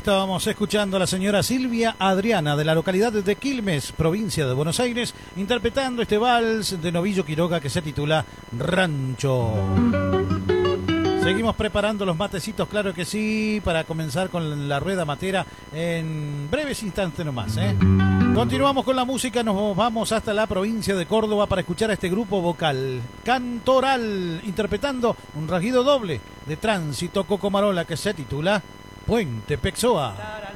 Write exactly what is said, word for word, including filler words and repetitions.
estábamos escuchando a la señora Silvia Adriana de la localidad de Quilmes, provincia de Buenos Aires, interpretando este vals de Novillo Quiroga que se titula Rancho. Seguimos preparando los matecitos, claro que sí, para comenzar con la rueda matera en breves instantes nomás, ¿eh? Continuamos con la música, nos vamos hasta la provincia de Córdoba para escuchar a este grupo vocal Cantoral, interpretando un rasguido doble de Tránsito Cocomarola que se titula Puente Pexoa.